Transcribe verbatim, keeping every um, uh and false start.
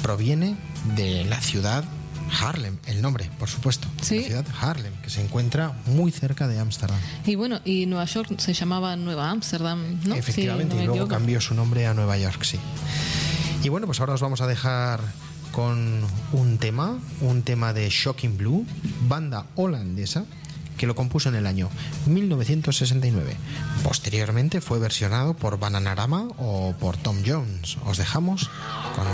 proviene de la ciudad Haarlem, el nombre, por supuesto. ¿Sí? La ciudad Haarlem, que se encuentra muy cerca de Ámsterdam. Y bueno, y Nueva York se llamaba Nueva Ámsterdam, ¿no? Efectivamente, Sí, no y me luego equivoco. cambió su nombre a Nueva York, sí. Y bueno, pues ahora os vamos a dejar con un tema, un tema de Shocking Blue, banda holandesa, que lo compuso en el año mil novecientos sesenta y nueve. Posteriormente fue versionado por Bananarama o por Tom Jones. Os dejamos con